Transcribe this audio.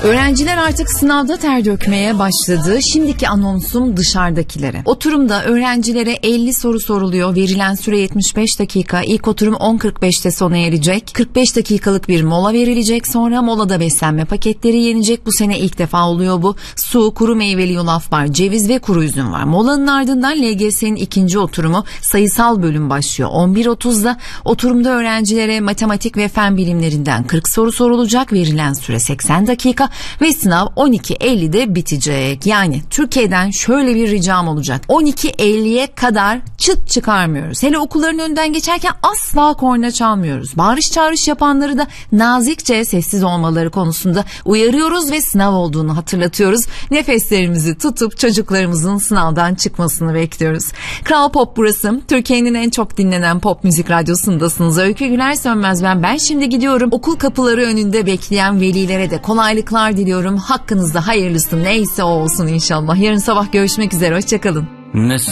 Öğrenciler artık sınavda ter dökmeye başladı. Şimdiki anonsum dışarıdakilere. Oturumda öğrencilere 50 soru soruluyor. Verilen süre 75 dakika. İlk oturum 10.45'te sona erecek. 45 dakikalık bir mola verilecek. Sonra molada beslenme paketleri yenecek. Bu sene ilk defa oluyor bu. Su, kuru meyveli yulaf var, ceviz ve kuru üzüm var. Molanın ardından LGS'nin ikinci oturumu sayısal bölüm başlıyor. 11.30'da oturumda öğrencilere matematik ve fen bilimlerinden 40 soru sorulacak. Verilen süre 80 dakika. Ve sınav 12.50'de bitecek. Yani Türkiye'den şöyle bir ricam olacak. 12.50'ye kadar çıt çıkarmıyoruz. Hele okulların önünden geçerken asla korna çalmıyoruz. Bağırış çağırış yapanları da nazikçe sessiz olmaları konusunda uyarıyoruz ve sınav olduğunu hatırlatıyoruz. Nefeslerimizi tutup çocuklarımızın sınavdan çıkmasını bekliyoruz. Kral Pop burası. Türkiye'nin en çok dinlenen pop müzik radyosundasınız. Öykü Güler Sönmez ben şimdi gidiyorum. Okul kapıları önünde bekleyen velilere de kolaylıklar diliyorum. Hakkınızda hayırlısı neyse o olsun inşallah. Yarın sabah görüşmek üzere. Hoşçakalın.